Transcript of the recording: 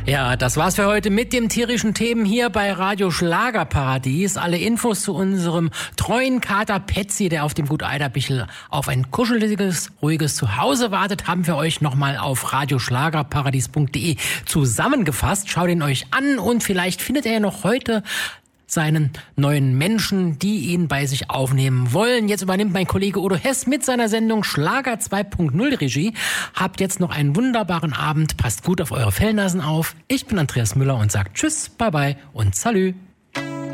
Ja, das war's für heute mit dem tierischen Themen hier bei Radio Schlagerparadies. Alle Infos zu unserem treuen Kater Petzi, der auf dem Gut Eiderbichel auf ein kuscheliges, ruhiges Zuhause wartet, haben wir euch nochmal auf radioschlagerparadies.de zusammengefasst. Schaut ihn euch an und vielleicht findet er ja noch heute seinen neuen Menschen, die ihn bei sich aufnehmen wollen. Jetzt übernimmt mein Kollege Udo Hess mit seiner Sendung Schlager 2.0 Regie. Habt jetzt noch einen wunderbaren Abend. Passt gut auf eure Fellnasen auf. Ich bin Andreas Müller und sage Tschüss, Bye-bye und Salü.